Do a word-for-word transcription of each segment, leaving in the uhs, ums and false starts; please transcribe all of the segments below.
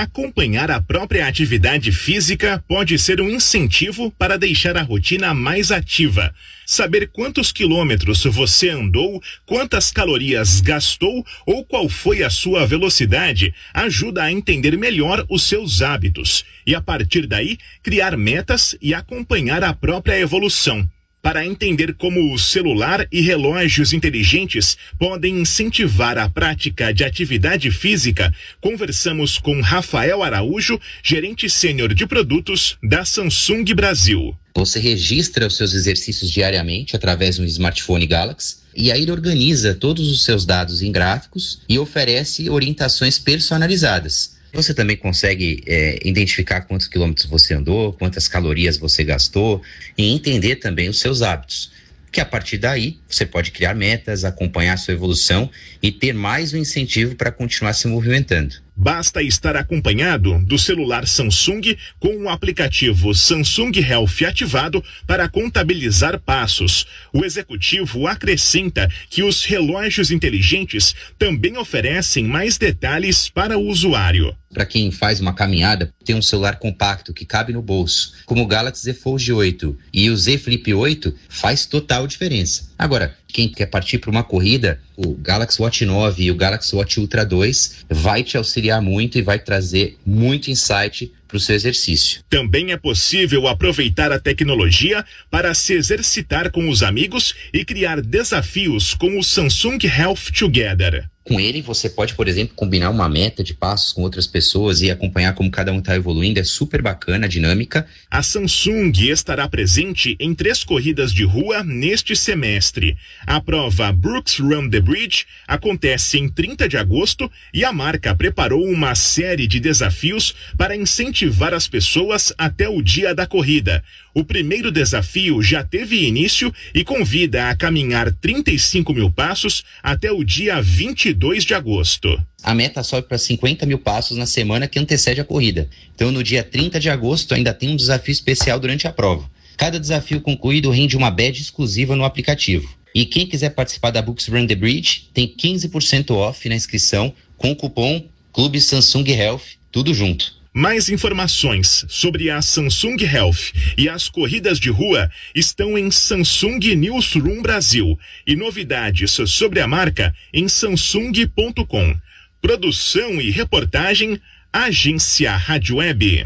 Acompanhar a própria atividade física pode ser um incentivo para deixar a rotina mais ativa. Saber quantos quilômetros você andou, quantas calorias gastou ou qual foi a sua velocidade ajuda a entender melhor os seus hábitos e, a partir daí, criar metas e acompanhar a própria evolução. Para entender como o celular e relógios inteligentes podem incentivar a prática de atividade física, conversamos com Rafael Araújo, gerente sênior de produtos da Samsung Brasil. Você registra os seus exercícios diariamente através do smartphone Galaxy e aí ele organiza todos os seus dados em gráficos e oferece orientações personalizadas. Você também consegue é, identificar quantos quilômetros você andou, quantas calorias você gastou e entender também os seus hábitos. Que a partir daí você pode criar metas, acompanhar a sua evolução e ter mais um incentivo para continuar se movimentando. Basta estar acompanhado do celular Samsung com o aplicativo Samsung Health ativado para contabilizar passos. O executivo acrescenta que os relógios inteligentes também oferecem mais detalhes para o usuário. Para quem faz uma caminhada, tem um celular compacto que cabe no bolso, como o Galaxy Z Fold oito e o Z Flip oito, faz total diferença. Agora, quem quer partir para uma corrida, o Galaxy Watch nove e o Galaxy Watch Ultra dois vai te auxiliar muito e vai trazer muito insight para o seu exercício. Também é possível aproveitar a tecnologia para se exercitar com os amigos e criar desafios com o Samsung Health Together. Com ele, você pode, por exemplo, combinar uma meta de passos com outras pessoas e acompanhar como cada um está evoluindo. É super bacana a dinâmica. A Samsung estará presente em três corridas de rua neste semestre. A prova Brooks Run the Bridge acontece em trinta de agosto e a marca preparou uma série de desafios para incentivar as pessoas até o dia da corrida. O primeiro desafio já teve início e convida a caminhar trinta e cinco mil passos até o dia vinte e dois de agosto. A meta sobe para cinquenta mil passos na semana que antecede a corrida. Então, no dia trinta de agosto, ainda tem um desafio especial durante a prova. Cada desafio concluído rende uma badge exclusiva no aplicativo. E quem quiser participar da Brooks Run the Bridge tem quinze por cento off na inscrição com o cupom Clube Samsung Health, tudo junto. Mais informações sobre a Samsung Health e as corridas de rua estão em Samsung Newsroom Brasil e novidades sobre a marca em samsung ponto com. Produção e reportagem, Agência Rádio Web.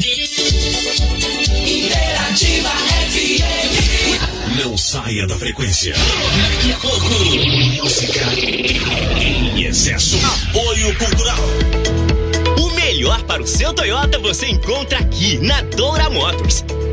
Interativa F M. Não saia da frequência. Daqui a pouco, música em excesso. Apoio cultural. O melhor para o seu Toyota você encontra aqui na Doura Motors.